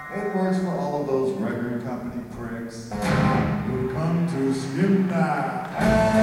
It works for all of those record company pricks who come to Skimna.